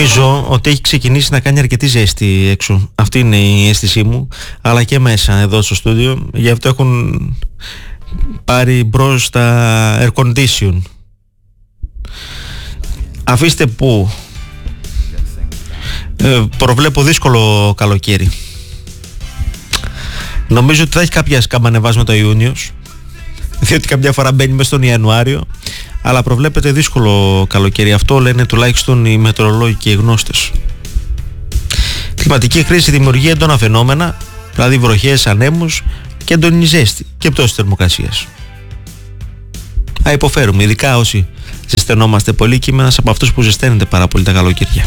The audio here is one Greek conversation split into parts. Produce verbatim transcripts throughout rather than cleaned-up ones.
Νομίζω ότι έχει ξεκινήσει να κάνει αρκετή ζέστη έξω. Αυτή είναι η αίσθησή μου. Αλλά και μέσα εδώ στο στούντιο. Γι' αυτό έχουν πάρει μπρος τα air condition. Αφήστε που ε, προβλέπω δύσκολο καλοκαίρι. Νομίζω ότι θα έχει κάποια σκαμπανεβάσματα ο Ιούνιος, διότι καμιά φορά μπαίνει μες στον Ιανουάριο, αλλά προβλέπεται δύσκολο καλοκαίρι. Αυτό λένε τουλάχιστον οι μετεωρολόγοι και οι γνώστες. Κλιματική κρίση δημιουργεί έντονα φαινόμενα, δηλαδή βροχές, ανέμους και έντονη ζέστη και πτώση θερμοκρασίας. Α, υποφέρουμε, ειδικά όσοι ζεσθενόμαστε πολύ, και είμαι ένας από αυτούς που ζεσταίνεται πάρα πολύ τα καλοκαίρια.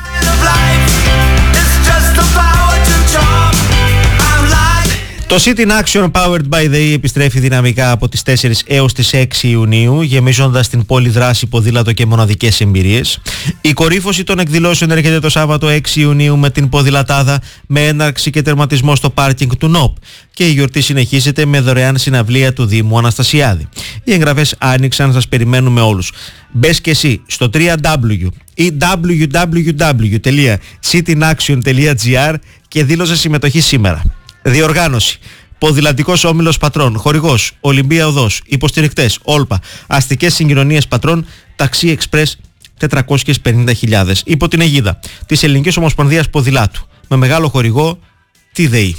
Το City in Action Powered by the E επιστρέφει δυναμικά από τις τέσσερις έως τις έξι Ιουνίου, γεμίζοντας την πόλη δράση, ποδήλατο και μοναδικές εμπειρίες. Η κορύφωση των εκδηλώσεων έρχεται το Σάββατο έξι Ιουνίου με την ποδηλατάδα, με έναρξη και τερματισμό στο πάρκινγκ του νοπ. Και η γιορτή συνεχίζεται με δωρεάν συναυλία του Δήμου Αναστασιάδη. Οι εγγραφές άνοιξαν, σας περιμένουμε όλους. Μπες και εσύ στο double-u double-u double-u ή double-u double-u double-u τελεία city in action τελεία gr και δήλωσε συμμετοχή σήμερα. Διοργάνωση: Ποδηλατικός Όμιλος Πατρών. Χορηγός: Ολυμπία Οδός. Υποστηρικτές: Όλπα. Αστικές Συγκοινωνίες Πατρών. Ταξί Εξπρές τετρακόσιες πενήντα χιλιάδες. Υπό την αιγίδα της Ελληνικής Ομοσπονδίας Ποδηλάτου. Με μεγάλο χορηγό τη ΔΕΗ.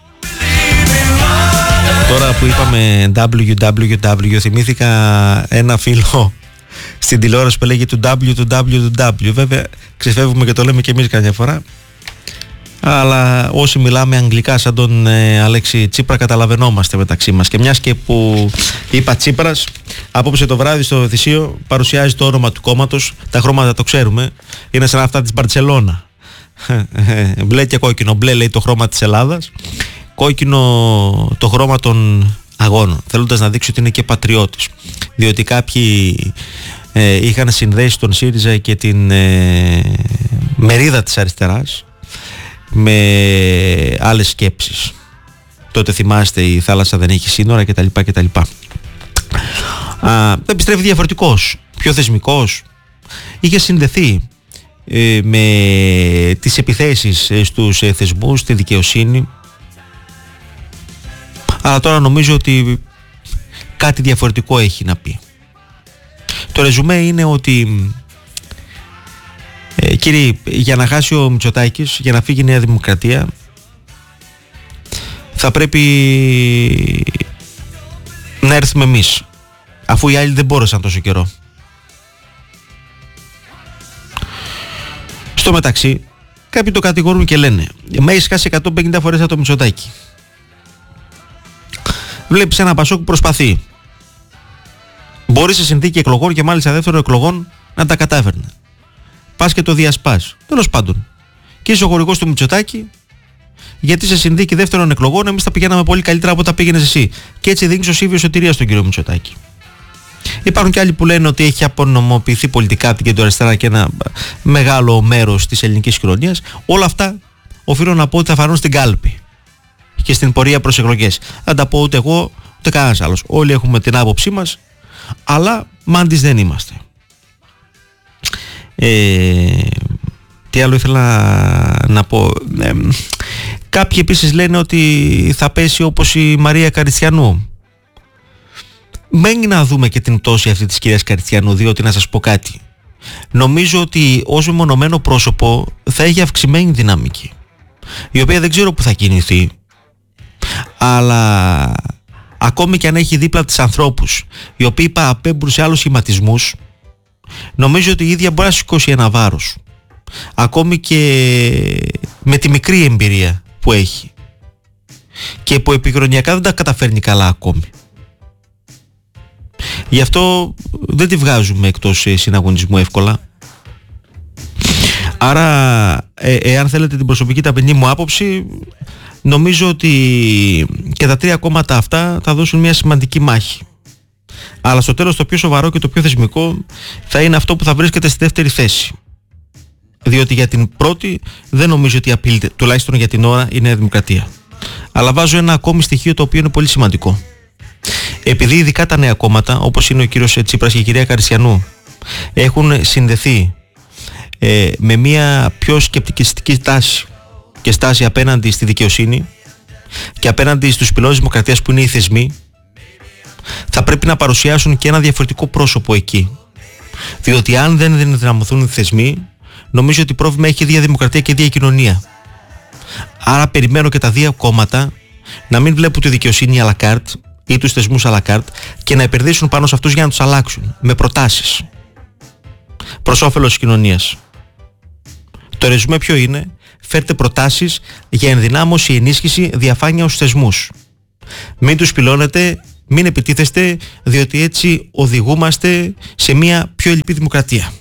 Τώρα που είπαμε double-u double-u double-u, θυμήθηκα ένα φίλο στην τηλεόραση που λέγει του W του W του W. Βέβαια ξεφεύγουμε και το λέμε και εμείς καμιά φορά, αλλά όσοι μιλάμε αγγλικά σαν τον ε, Αλέξη Τσίπρα καταλαβαίνόμαστε μεταξύ μας. Και μιας και που είπα Τσίπρας, απόψε το βράδυ στο Θησίο παρουσιάζει το όνομα του κόμματος. Τα χρώματα το ξέρουμε, είναι σαν αυτά της Μπαρτσελώνα. Μπλε και κόκκινο. Μπλε λέει το χρώμα της Ελλάδας, κόκκινο το χρώμα των αγώνων, θέλοντας να δείξει ότι είναι και πατριώτης. Διότι κάποιοι ε, είχαν συνδέσει τον ΣΥΡΙΖΑ και την ε, μερίδα της αριστεράς με άλλες σκέψεις. Τότε θυμάστε η θάλασσα δεν έχει σύνορα κτλ. κτλ. Α, επιστρέφει διαφορετικός, πιο θεσμικός. Είχε συνδεθεί ε, με τις επιθέσεις στους ε, θεσμούς, στη δικαιοσύνη. Αλλά τώρα νομίζω ότι κάτι διαφορετικό έχει να πει. Το ρεζουμέ είναι ότι Ε, κύριοι, για να χάσει ο Μητσοτάκης, για να φύγει η Νέα Δημοκρατία, θα πρέπει να έρθουμε εμείς, αφού οι άλλοι δεν μπόρεσαν τόσο καιρό. Στο μεταξύ, κάποιοι το κατηγορούν και λένε: με έχεις χάσει εκατόν πενήντα φορές από το Μητσοτάκη. Βλέπεις ένα Πασόκ που προσπαθεί. Μπορεί σε συνθήκη εκλογών και μάλιστα δεύτερων εκλογών να τα κατάφερνε. Πας και το διασπάς. Τέλος πάντων. Και είσαι ο χορηγός του Μητσοτάκη, γιατί σε συνθήκη δεύτερων εκλογών εμείς τα πηγαίναμε πολύ καλύτερα από τα πήγαινες εσύ. Και έτσι δίνεις οσίβιο σωτηρία στον κύριο Μητσοτάκη. Υπάρχουν και άλλοι που λένε ότι έχει απονομοποιηθεί πολιτικά από την κεντροαριστερά και ένα μεγάλο μέρος της ελληνικής κοινωνίας. Όλα αυτά οφείλω να πω ότι θα φανούν στην κάλπη και στην πορεία προς εκλογές. Δεν τα πω ούτε εγώ ούτε κανένας άλλος. Όλοι έχουμε την άποψή μας, αλλά μάντις δεν είμαστε. Ε, τι άλλο ήθελα να πω. Ε, κάποιοι επίσης λένε ότι θα πέσει όπως η Μαρία Καριστιανού. Μένει να δούμε και την πτώση αυτή της κυρίας Καριστιανού, διότι να σας πω κάτι. Νομίζω ότι ως μεμονωμένο πρόσωπο θα έχει αυξημένη δυναμική, η οποία δεν ξέρω που θα κινηθεί, αλλά ακόμη και αν έχει δίπλα της ανθρώπους οι οποίοι παραπέμπουν σε άλλους σχηματισμούς, νομίζω ότι η ίδια μπορεί να σηκώσει ένα βάρος, ακόμη και με τη μικρή εμπειρία που έχει και που επικοινωνιακά δεν τα καταφέρνει καλά ακόμη. Γι' αυτό δεν τη βγάζουμε εκτός συναγωνισμού εύκολα. Άρα ε, εάν θέλετε την προσωπική ταπεινή μου άποψη, νομίζω ότι και τα τρία κόμματα αυτά θα δώσουν μια σημαντική μάχη. Αλλά στο τέλος το πιο σοβαρό και το πιο θεσμικό θα είναι αυτό που θα βρίσκεται στη δεύτερη θέση. Διότι για την πρώτη δεν νομίζω ότι απειλείται, τουλάχιστον για την ώρα, η Νέα Δημοκρατία. Αλλά βάζω ένα ακόμη στοιχείο το οποίο είναι πολύ σημαντικό. Επειδή ειδικά τα νέα κόμματα, όπως είναι ο κύριος Τσίπρας και η κυρία Καριστιανού, έχουν συνδεθεί ε, με μια πιο σκεπτικιστική τάση και στάση απέναντι στη δικαιοσύνη και απέναντι στους πυλώνες της δημοκρατίας που είναι οι θεσμοί, θα πρέπει να παρουσιάσουν και ένα διαφορετικό πρόσωπο εκεί. Διότι αν δεν ενδυναμωθούν οι θεσμοί, νομίζω ότι πρόβλημα έχει η ίδια δημοκρατία και η ίδια κοινωνία. Άρα περιμένω και τα δύο κόμματα να μην βλέπουν τη δικαιοσύνη à la carte ή τους θεσμούς à la carte και να επενδύσουν πάνω σε αυτούς για να τους αλλάξουν με προτάσεις προς όφελος της κοινωνίας. Το ρεζουμέ ποιο είναι? Φέρτε προτάσεις για ενδυνάμωση, ενίσχυση, διαφάνεια στους θεσμούς. Μην τους πυλώνετε, μην επιτίθεστε, διότι έτσι οδηγούμαστε σε μια πιο ελλειπή δημοκρατία.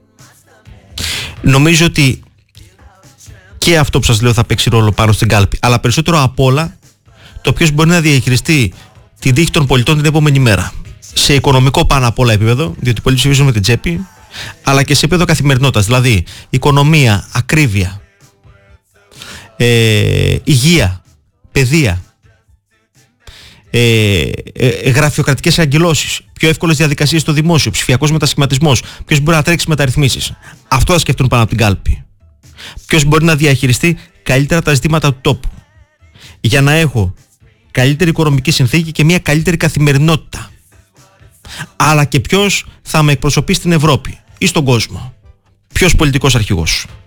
Νομίζω ότι και αυτό που σας λέω θα παίξει ρόλο πάνω στην κάλπη, αλλά περισσότερο απ' όλα το ποιος μπορεί να διαχειριστεί την τύχη των πολιτών την επόμενη μέρα. Σε οικονομικό πάνω απ' όλα επίπεδο, διότι πολλοί ψηφίζουν με την τσέπη, αλλά και σε επίπεδο καθημερινότητας, δηλαδή οικονομία, ακρίβεια, ε, υγεία, παιδεία, ε, ε, γραφειοκρατικές αγγελώσεις, πιο εύκολες διαδικασίες στο δημόσιο, ψηφιακός μετασχηματισμός, ποιος μπορεί να τρέξει μεταρρυθμίσεις. Αυτό θα σκεφτούν πάνω από την κάλπη. Ποιος μπορεί να διαχειριστεί καλύτερα τα ζητήματα του τόπου, για να έχω καλύτερη οικονομική συνθήκη και μια καλύτερη καθημερινότητα. Αλλά και ποιος θα με εκπροσωπεί στην Ευρώπη ή στον κόσμο. Ποιος πολιτικός αρχηγός.